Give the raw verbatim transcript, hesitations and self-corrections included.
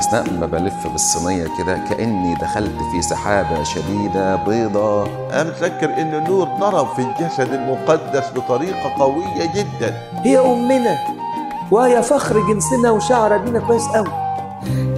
أثناء ما بلف بالصينية كده كأني دخلت في سحابة شديدة بيضة. أمتذكر إن النور ضرب في الجسد المقدس بطريقة قوية جدا. هي أمنا وهي فخر جنسنا وشعر بينا كويس قوي.